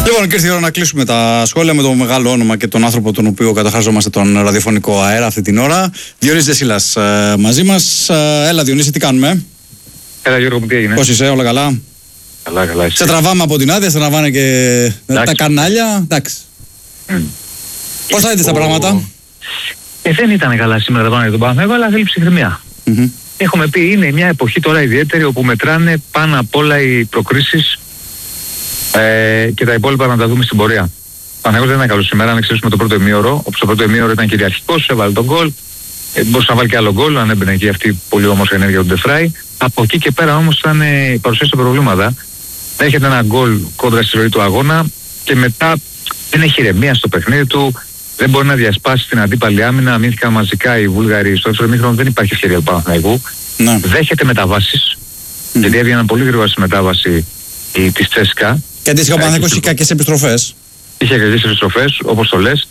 Λοιπόν, και ήρθε η ώρα να κλείσουμε τα σχόλια με το μεγάλο όνομα και τον άνθρωπο τον οποίο καταχάζομαστε τον ραδιοφωνικό αέρα αυτή την ώρα. Διονύσης Δεσίλας μαζί μας. Έλα, Διονύση, τι κάνουμε? Έλα, Γιώργο, τι έγινε? Πώς είσαι, όλα καλά? Καλά, εσύ? Σε τραβάμε από την άδεια, σε τραβάνε και τα κανάλια. Εντάξει. Πώς θα δείτε τα πράγματα? Δεν ήταν καλά σήμερα τα πράγματα για τον Παναθηναϊκό, αλλά θέλει ψυχραιμία. Έχουμε πει, είναι μια εποχή τώρα ιδιαίτερη όπου μετράνε πάνω απ' όλα οι προκρίσεις και τα υπόλοιπα να τα δούμε στην πορεία. Ο Παναθηναϊκός δεν ήταν καλό σήμερα, αν εξαιρέσουμε το πρώτο ημίωρο. Όπως το πρώτο ημίωρο ήταν κυριαρχικός, έβαλε τον γκολ. Μπορούσε να βάλει και άλλο γκολ, αν έμπαινε και αυτή η πολύ όμορφη ενέργεια του Ντεφράι. Από εκεί και πέρα όμως ήταν παρουσίασε προβλήματα. Έχετε ένα γκολ κόντρα στη ροή του αγώνα και μετά δεν έχει ηρεμία στο παιχνίδι του. Δεν μπορεί να διασπάσει την αντίπαλη άμυνα. Αμήνθηκαν μαζικά οι Βούλγαροι στο δεύτερο ημίχρονο. Δεν υπάρχει ευκαιρία του Παναθηναϊκού. Δέχεται μεταβάσεις. Γιατί έβγαιναν πολύ γρήγορα στη μετάβαση της Τσέσκα. Και αντίστοιχα ο Παναθηναϊκός είχε κακές επιστροφές. Είχε κακές επιστροφές, όπως το λες.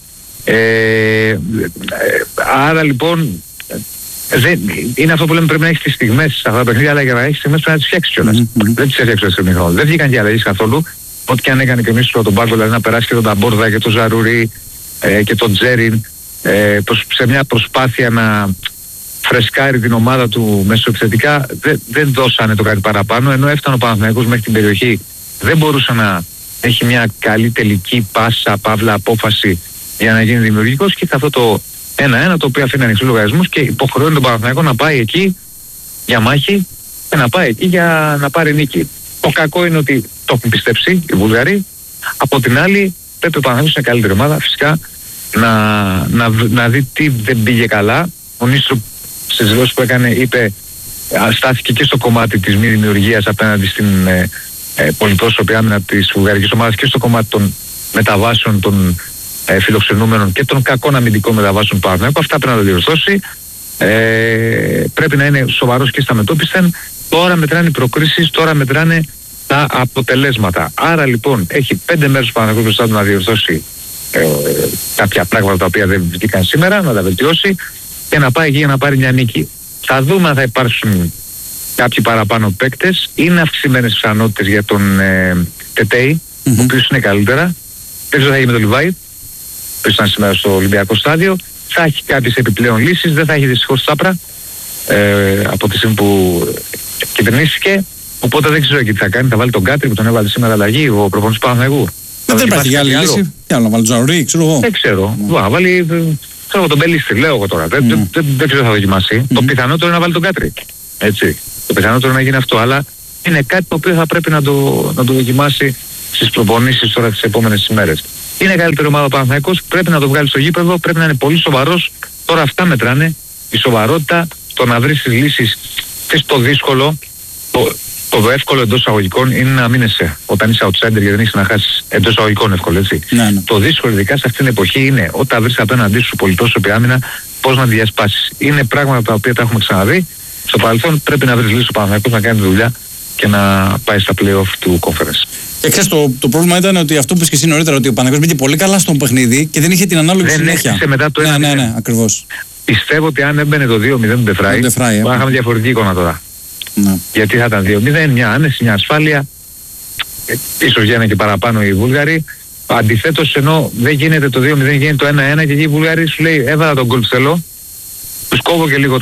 Άρα λοιπόν είναι αυτό που λέμε, πρέπει να έχεις τις στιγμές σε αυτά τα παιχνίδια, αλλά για να έχεις στιγμές πρέπει να τις φτιάξεις κιόλας. Δεν τις έφτιαξε στο ημίχρονο. Δεν βγήκαν και αλλαγές καθόλου. Ό,τι και αν έκανε και εμείς τον πάγκο, δηλαδή να περάσει και τον Ταμπόρδα και τον Ζαρουρί και τον Τζέριν σε μια προσπάθεια να φρεσκάρει την ομάδα του μεσοεπιθετικά, δεν δώσανε το κάτι παραπάνω, ενώ έφτανε ο Παναθηναϊκός μέχρι την περιοχή. Δεν μπορούσε να έχει μια καλή τελική πάσα, παύλα απόφαση για να γίνει δημιουργικός, και αυτό το 1-1 το οποίο αφήνει ανοιχτούς λογαριασμούς και υποχρεώνει τον Παναθηναϊκό να πάει εκεί για μάχη και να πάει εκεί για να πάρει νίκη. Το κακό είναι ότι το έχουν πιστέψει οι Βουλγαροί. Από την άλλη, πρέπει ο Παναθηναϊκός είναι καλύτερη ομάδα, φυσικά, να δει τι δεν πήγε καλά. Ο Νίστρου στις δηλώσεις που έκανε είπε, στάθηκε και στο κομμάτι της μη δημιουργίας απέναντι στην πολυπρόσωπη άμυνα της βουλγαρικής ομάδας και στο κομμάτι των μεταβάσεων των φιλοξενούμενων και των κακών αμυντικών μεταβάσεων του Παναθηναϊκού. Αυτά πρέπει να τα διορθώσει. Πρέπει να είναι σοβαρός και στα μετώπισθεν. Τώρα μετράνε οι προκρίσεις, τώρα μετράνε τα αποτελέσματα. Άρα λοιπόν έχει 5 μέρες ο Παναθηναϊκός μπροστά του να διορθώσει κάποια πράγματα τα οποία δεν βγήκαν σήμερα, να τα βελτιώσει και να πάει εκεί για να πάρει μια νίκη. Θα δούμε αν θα υπάρξουν κάποιοι παραπάνω παίκτες. Είναι αυξημένες πιθανότητες για τον Τετέι, ο οποίος είναι καλύτερα. Δεν ξέρω τι θα γίνει με τον Λιβάη, που ήταν σήμερα στο Ολυμπιακό στάδιο. Θα έχει κάποιες επιπλέον λύσεις. Δεν θα έχει δυστυχώς Τσάπρα από τη στιγμή που κυβερνήθηκε. Οπότε δεν ξέρω τι θα κάνει. Θα βάλει τον Κάτρι που τον έβαλε σήμερα αλλαγή, ο προπονητής Παναθηναϊκού. Δεν υπάρχει άλλη λύση. Τι άλλο να βάλει, Τζαουρί, ξέρω εγώ. Δεν ξέρω. Θα βάλει τον Μπελίστρη, λέω εγώ τώρα. Δεν ξέρω θα δοκιμάσει. Το πιθανότερο είναι να βάλει τον Κάτρι. Έτσι. Το πιθανότερο να γίνει αυτό. Αλλά είναι κάτι το οποίο θα πρέπει να το δοκιμάσει στις προπονήσεις τώρα τις επόμενες ημέρες. Είναι καλύτερη ομάδα ο Παναθηναϊκός. Πρέπει να το βγάλει στο γήπεδο. Πρέπει να είναι πολύ σοβαρός. Τώρα αυτά μετράνε. Η σοβαρότητα, το να βρει τις λύσεις και στο δύσκολο. Το εύκολο εντός εισαγωγικών είναι να μην είσαι όταν είσαι outsider, γιατί δεν έχεις να χάσεις εντός εισαγωγικών εύκολο, έτσι. Ναι. Το δύσκολο, ειδικά σε αυτήν την εποχή, είναι όταν βρεις απέναντί σου πολυπρόσωπη άμυνα, πώς να διασπάσεις. Είναι πράγματα τα οποία τα έχουμε ξαναδεί. Στο παρελθόν πρέπει να βρεις λύση ο Παναθηναϊκός να κάνει τη δουλειά και να πάει στα play-off του conference. Και ξέρεις, το πρόβλημα ήταν ότι αυτό που είπες και εσύ νωρίτερα, ότι ο Παναθηναϊκός μπήκε πολύ καλά στον παιχνίδι και δεν είχε την ανάλογη συνέχεια. Δεν μετά το 1-0. Ναι, ακριβώς. Πιστεύω ότι αν έμπαινε το 2-0 του Ντεφράι, θα είχαμε διαφορετική εικόνα τώρα. Ναι. Γιατί θα ήταν 2-0, μια άνεση, μια ασφάλεια. Ίσως γίνανε και παραπάνω οι Βούλγαροι. Αντιθέτως, ενώ δεν γίνεται το 2-0, γίνεται το 1-1 και εκεί οι Βούλγαροι σου λέει έβαλα τον γκολ που θέλω. Τους κόβω και λίγο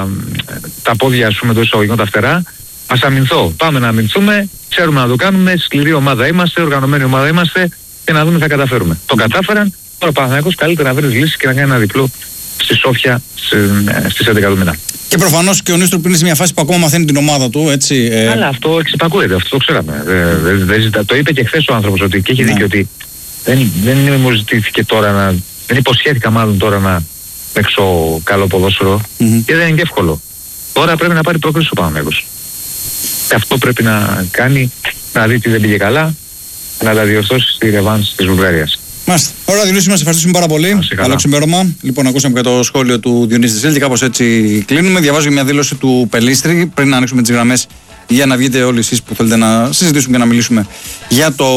τα πόδια, ας πούμε, το εισαγωγικό, τα φτερά. Ας αμυνθώ. Πάμε να αμυνθούμε. Ξέρουμε να το κάνουμε. Σκληρή ομάδα είμαστε, οργανωμένη ομάδα είμαστε και να δούμε τι θα καταφέρουμε. Το κατάφεραν. Τώρα ο Παναθηναϊκός καλύτερα να βρει λύσεις και να κάνει ένα διπλό στη Σόφια στις 11 του μήνα. Και προφανώς και ο Νίστρου είναι σε μια φάση που ακόμα μαθαίνει την ομάδα του, έτσι. Αλλά αυτό εξυπακούεται, αυτό το ξέραμε. Το είπε και χθες ο άνθρωπος ότι και έχει δίκιο ότι δεν μου ζητήθηκε τώρα δεν υποσχέθηκα μάλλον τώρα να παίξω καλό ποδόσφαιρο και δεν είναι και εύκολο. Τώρα πρέπει να πάρει πρόκριση ο Παναθηναϊκός. Και αυτό πρέπει να κάνει, να δει τι δεν πήγε καλά, να τα διορθώσει στη ρεβάνς της Βουλγαρίας. Μάλιστα. Ωραία, Διονύση, μας ευχαριστούμε πάρα πολύ. Καλό ξημέρωμα. Λοιπόν, ακούσαμε και το σχόλιο του Διονύση Δεσίλη και κάπως έτσι κλείνουμε. Διαβάζω μια δήλωση του Πελίστρη πριν να ανοίξουμε τις γραμμές για να βγείτε όλοι εσείς που θέλετε να συζητήσουμε και να μιλήσουμε για το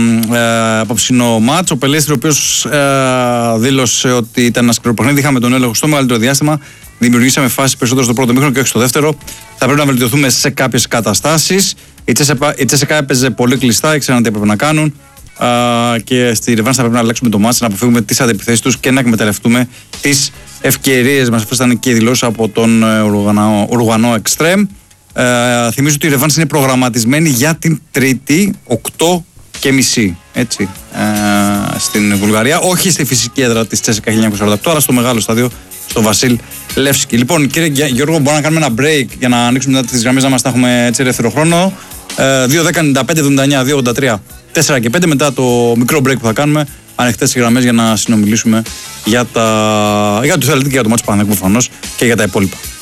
απόψινό μάτς. Ο Πελίστρη, ο οποίος δήλωσε ότι ήταν ένα σκληρό παιχνίδι. Είχαμε τον έλεγχο στο μεγαλύτερο διάστημα. Δημιουργήσαμε φάσεις περισσότερο στο πρώτο μήχρονο και όχι στο δεύτερο. Θα πρέπει να βελτιωθούμε σε κάποιες καταστάσεις. Η Τσέσεκα έπαιζε πολύ κλειστά, ήξεραν τι έπρεπε να κάνουν. και στη ρεβάνς θα πρέπει να αλλάξουμε το μάτς, να αποφύγουμε τις αντεπιθέσεις τους και να εκμεταλλευτούμε τις ευκαιρίες μας. Αυτές ήταν και οι δηλώσεις από τον Ουρουγανό Εξτρέμ. Θυμίζω ότι η ρεβάνς είναι προγραμματισμένη για την Τρίτη 8:30, έτσι, στην Βουλγαρία, όχι στη φυσική έδρα της Τσέσσεκα 1948, αλλά στο μεγάλο στάδιο, στο Βασίλ Λεύσκι. Λοιπόν, κύριε Γιώργο, μπορούμε να κάνουμε ένα break για να ανοίξουμε μετά τις γραμμές, να μας τα έχουμε έτσι ελεύθερο χρόνο. 2-10-95-79-2-83 4 και 5, μετά το μικρό break που θα κάνουμε, ανοιχτές οι γραμμές για να συνομιλήσουμε για το Θελετή και για το μάτς Παναθηναϊκού προφανώς και για τα υπόλοιπα.